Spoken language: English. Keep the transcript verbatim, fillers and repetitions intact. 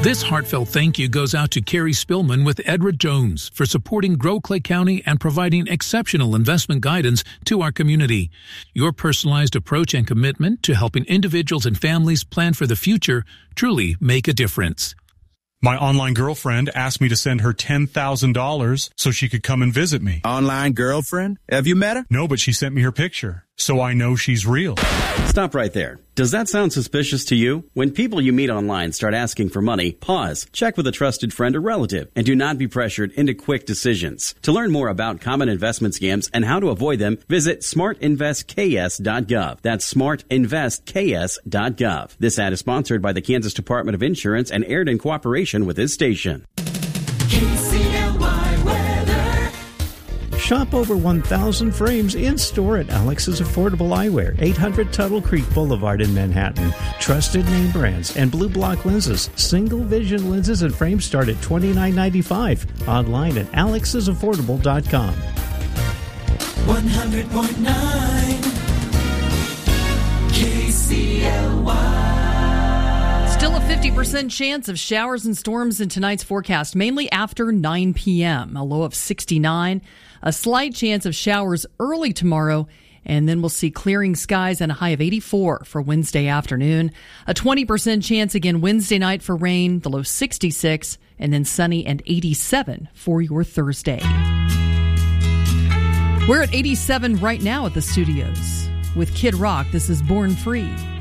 This heartfelt thank you goes out to Carrie Spillman with Edward Jones for supporting Grow Clay County and providing exceptional investment guidance to our community. Your personalized approach and commitment to helping individuals and families plan for the future truly make a difference. My online girlfriend asked me to send her ten thousand dollars so she could come and visit me. Online girlfriend? Have you met her? No, but she sent me her picture, so I know she's real. Stop right there. Does that sound suspicious to you? When people you meet online start asking for money, pause, check with a trusted friend or relative, and do not be pressured into quick decisions. To learn more about common investment scams and how to avoid them, visit smart invest k s dot gov. That's smart invest k s dot gov. This ad is sponsored by the Kansas Department of Insurance and aired in cooperation with this station. K C L Y weather. Shop over one thousand frames in-store at Alex's Affordable Eyewear, eight hundred Tuttle Creek Boulevard in Manhattan. Trusted name brands and Blue Block lenses. Single vision lenses and frames start at twenty-nine ninety-five. Online at alexes affordable dot com. one hundred point nine K C L Y. Still a fifty percent chance of showers and storms in tonight's forecast, mainly after nine p.m. A low of sixty-nine. A slight chance of showers early tomorrow, and then we'll see clearing skies and a high of eighty-four for Wednesday afternoon. A twenty percent chance again Wednesday night for rain, the low sixty-six, and then sunny and eighty-seven for your Thursday. We're at eighty-seven right now at the studios with Kid Rock. This is Born Free.